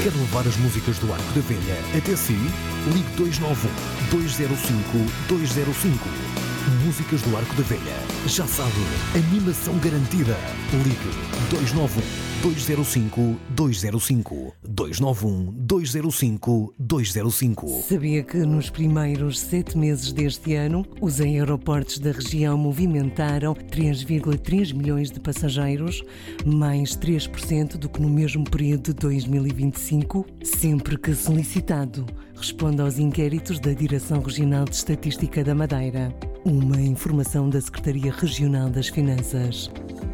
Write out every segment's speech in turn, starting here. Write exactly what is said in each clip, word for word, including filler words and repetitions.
Quer levar as músicas do Arco da Velha até si? Ligue dois nove um, dois zero cinco, dois zero cinco. Músicas do Arco da Velha. Já sabe, animação garantida. Ligue dois nove um, dois zero cinco, dois zero cinco. dois nove um, dois zero cinco, dois zero cinco. Sabia que nos primeiros sete meses deste ano, os aeroportos da região movimentaram três vírgula três milhões de passageiros, mais três por cento do que no mesmo período de dois mil e vinte e cinco? Sempre que solicitado, responda aos inquéritos da Direção Regional de Estatística da Madeira. Uma informação da Secretaria Regional das Finanças.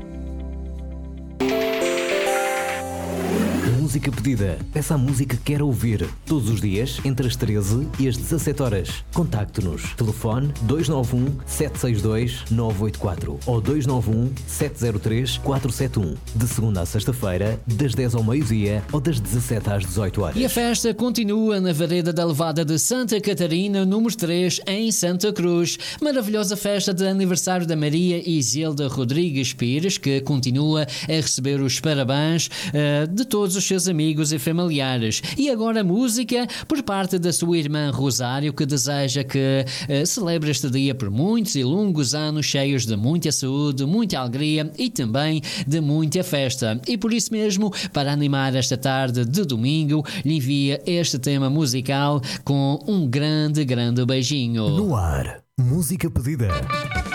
Música pedida. Peça a música que quer ouvir. Todos os dias, entre as treze e as dezassete horas. Contacte-nos. Telefone dois nove um, sete seis dois, nove oito quatro ou dois nove um, sete zero três, quatro sete um. De segunda a sexta-feira, das dez ao meio-dia ou das dezassete às dezoito horas. E a festa continua na Vareda da Levada de Santa Catarina, número três, em Santa Cruz. Maravilhosa festa de aniversário da Maria Isilda Rodrigues Pires, que continua a receber os parabéns uh, de todos os seus amigos e familiares. E agora música por parte da sua irmã Rosário, que deseja que uh, celebre este dia por muitos e longos anos cheios de muita saúde, muita alegria e também de muita festa. E por isso mesmo, para animar esta tarde de domingo, lhe envia este tema musical com um grande, grande beijinho. No ar, música pedida.